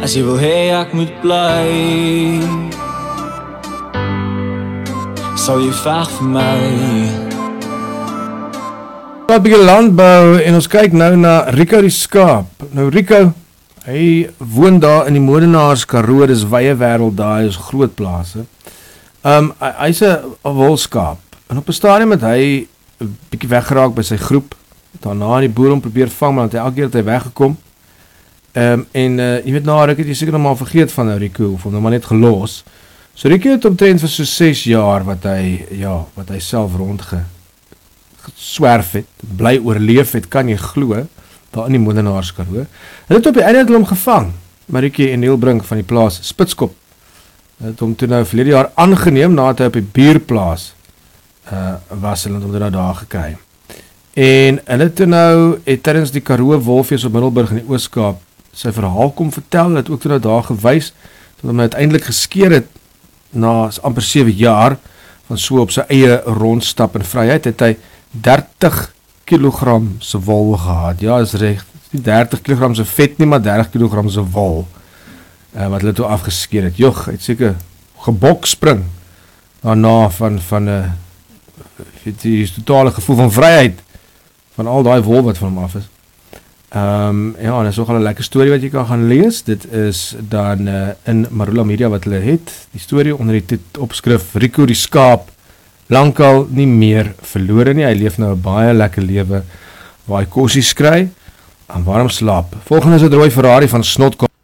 as jy wil hê ek moet bly, sal jy veg vir my. Wat bykie landbou en ons kyk nou na Rico die skaap. Nou Rico, hy woon daar in die Modenaars Karoo, dis wye wêreld daar, is groot plase. Hy's 'n wolskaap. En op 'n stadium het hy 'n bietjie weggeraak by sy groep. Daarna die boer hom probeer vang, maar hy elke keer het hy weggekom. Jy weet na ruk het jy seker nog maar vergeet van Rico of hom nou maar net gelos. So Rico het omtrent vir so 6 jaar wat hy self geswerf het, bly oorleef het, kan jy glo, daar in die Modenaars Karoo. Hulle het op die einde het hom gevang, Marieke en Neil Brink van die plaas Spitskop. Hulle het hom toe nou verlede jaar aangeneem, nadat hy op die buurplaas was, hulle het hom toe nou daar gekry. En hulle toe nou het tydens die Karoo Wolfees op Middelburg in die Oos-Kaap sy verhaal kom vertel, hulle het ook toe nou daar gewys, tot hom uiteindelik geskeer het, na amper 7 jaar, van so op sy eie rondstap in vryheid, het hy 30 kilogram se wol gehad. Ja, is reg, nie 30 kilogram se vet nie, maar 30 kilogram se wol, wat hulle toe afgeskeer het. Joch, het seker gebok spring, daarna van die totale gevoel van vryheid, van al die wol wat van hom af is. En dit is ook al 'n lekker storie wat jy kan gaan lees. Dit is dan in Marula Media wat hulle het. Die storie onder die opskrif Rico die skaap, lankal nie meer verlore nie. Hy leef nou 'n baie lekker lewe waar hy kossies kry en warm slaap. Volgende is 'n rooi Ferrari van Snotco.